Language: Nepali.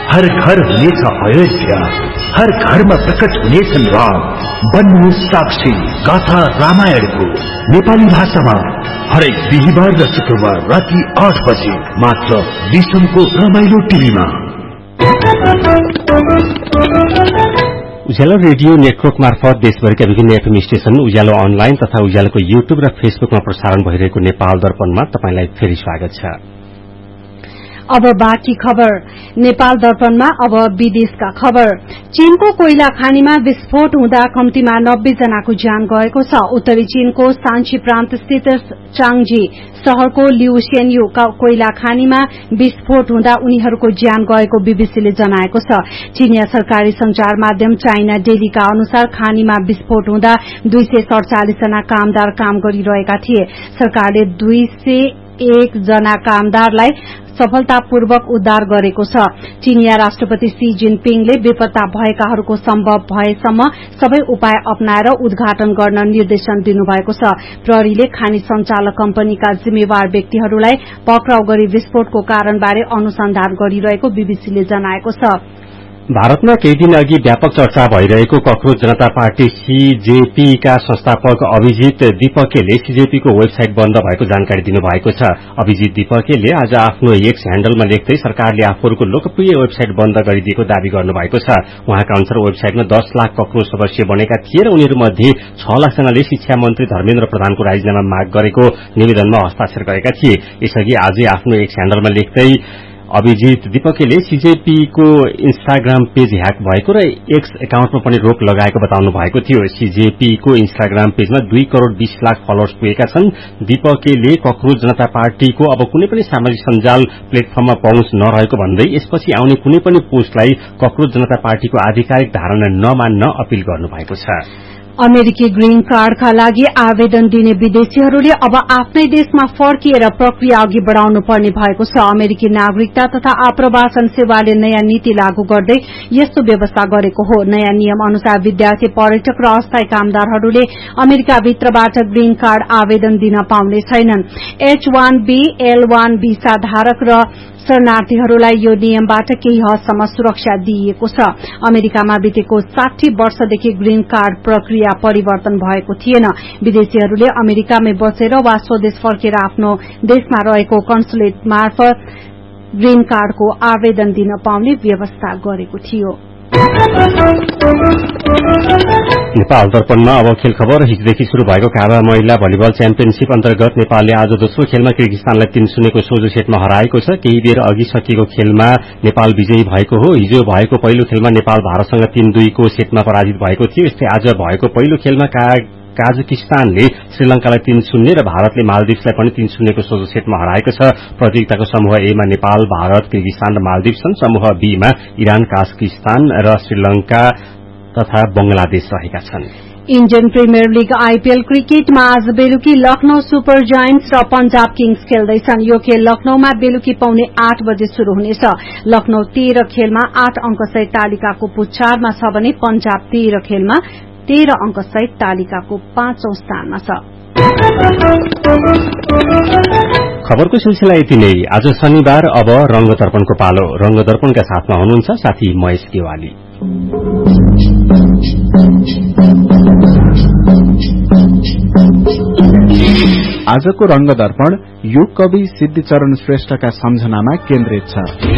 हर घर हुनेछ अयोध्या, हर घरमा प्रकट हुनेछन् राम। बन्नुहोस् साक्षी गाथा रामायणको नेपाली भाषामा हरेक बिहिबार र शुक्रबार राति 8 बजे मात्र विश्वको रमाइलो टिभीमा। उज्यालो रेडियो नेटवर्क मार्फत देशभरिका विभिन्न एफएम स्टेशन, उज्यालो अनलाइन तथा उज्यालोको युट्युब र फेसबुकमा प्रसारण भइरहेको नेपाल दर्पणमा तपाईलाई फेरि स्वागत छ। अब बाँकी खबर। नेपाल दर्पणमा अब विदेशका खबर। चीनको कोइला खानीमा विस्फोट हुँदा कम्तीमा 90 जनाको ज्यान गएको छ। उत्तरी चीनको सान्ची प्रान्त स्थित चाङजी शहरको लिउसेन्यू कोइला खानीमा विस्फोट हुँदा उनीहरूको ज्यान गएको बीबीसीले जनाएको छ। चीनिया सरकारी संचार माध्यम चाइना डेलीका अनुसार खानीमा विस्फोट हुँदा 247 जना कामदार काम गरिरहेका थिए। सरकारले 201 जना कामदारलाई सफलतापूर्वक उद्धार गरेको छ। चीनिया राष्ट्रपति सी जिनपिङले बेपत्ता भएकाहरूको सम्भव भएसम्म सबै उपाय अपनाएर उद्घाटन गर्न निर्देशन दिनुभएको छ। प्रहरीले खानी संचालक कम्पनीका जिम्मेवार व्यक्तिहरूलाई पक्राउ गरी विस्फोटको कारणबारे अनुसन्धान गरिरहेको बीबीसीले जनाएको छ। भारतमा केही दिन अघि व्यापक चर्चा भइरहेको कक्रोच जनता पार्टी सीजेपी का संस्थापक अभिजित दीपकेले सीजेपीको वेबसाइट बन्द भएको जानकारी दिनुभएको छ। अभिजित दीपकेले आज आफ्नो एक्स ह्याण्डलमा लेख्दै सरकारले आफूहरूको लोकप्रिय वेबसाइट बन्द गरिदिएको दावी गर्नुभएको छ। उहाँका अनुसार वेबसाइटमा 10 लाख कक्रोच सदस्य बनेका थिए र उनीहरूमध्ये 6 लाख जनाले शिक्षा मन्त्री धर्मेन्द्र प्रधानको राजीनामा माग गरेको निवेदनमा हस्ताक्षर गरेका थिए। यसअघि आजै आफ्नो एक्स ह्याण्डलमा लेख्दै अभिजित दीपकेले सीजेपीको इन्स्टाग्राम पेज ह्याक भएको र एक्स एकाउन्टमा पनि रोक लगाएको बताउनु भएको थियो। सीजेपीको इन्स्टाग्राम पेजमा 2 करोड़ 20 लाख फलोअर्स पुगेका छन्। दीपकेले कक्रोच जनता पार्टीको अब कुनै पनि सामाजिक सञ्जाल प्लेटफर्ममा पहुँच नरहेको भन्दै यसपछि आउने कुनै पनि पोस्टलाई कक्रोच जनता पार्टीको आधिकारिक धारणा नमान्न अपील गर्नुभएको छ। अमेरिकी ग्रीन कार्डका लागि आवेदन दिने विदेशीहरूले अब आफ्नै देशमा फर्किएर प्रक्रिया अघि बढ़ाउनु पर्ने भएको छ। अमेरिकी नागरिकता तथा आप्रवासन सेवाले नयाँ नीति लागू गर्दै यस्तो व्यवस्था गरेको हो। नयाँ नियम अनुसार विद्यार्थी, पर्यटक र अस्थायी कामदारहरूले अमेरिकाभित्रबाट ग्रीन कार्ड आवेदन दिन पाउने छैनन्। H1B, L1 भिसा धारक र शरणार्थीहरूलाई यो नियमबाट केही हदसम्म सुरक्षा दिइएको छ। अमेरिकामा बितेको 60 वर्षदेखि ग्रीन कार्ड प्रक्रिया परिवर्तन भएको थिएन। विदेशीहरूले अमेरिकामै बसेर वा स्वदेश फर्केर आफ्नो देशमा रहेको कन्सुलेट मार्फत ग्रीन कार्डको आवेदन दिन पाउने व्यवस्था गरेको थियो। नेपाल दर्पणमा अब खेल खबर। हिजोदेखि शुरू भएको काभा महिला भलिबल च्याम्पियनशीप अन्तर्गत नेपालले आज दोस्रो खेलमा किर्गिस्तानलाई 3-0 को सोझो सेटमा हराएको छ। केही बेर अघि सकिएको खेलमा नेपाल विजयी भएको हो। हिजो भएको पहिलो खेलमा नेपाल भारतसँग 3-2 को सेटमा पराजित भएको थियो। यस्तै आज भएको पहिलो खेलमा काजाकिस्तानले श्रीलंकालाई 3-0 र भारतले मालदिप्सलाई पनि 3-0 को सोझो सेटमा हराएको छ। प्रतियोगिताको समूह ए मा नेपाल, भारत, किर्गिस्तान र मालदिप्स छन्। समूह बी मा इरान, काजाकिस्तान र श्रीलंका तथा बंगलादेश रहेका छन्। इण्डियन प्रिमियर लीग आईपीएल क्रिकेटमा आज बेलुकी लखनऊ सुपर जायन्ट्स र पंजाब किङ्स खेल्दैछन्। यो खेल लखनऊमा बेलुकी पौने 8 बजे शुरू हुनेछ। लखनऊ 13 खेलमा 8 अंक सहित तालिकाको पुछ 4 मा छ भने पंजाब 13 खेलमा 13 अंक सहित तालिकाको 5औं स्थानमा छ। खबरको सिलसिला यति नै। आज शनिबार अब रंगदर्पणको पालो। रंगदर्पणका साथमा हुनुहुन्छ साथी महेश गेवाली। आजको रंगदर्पण युग कवि सिद्धिचरण श्रेष्ठका सम्झनामा केन्द्रित छ।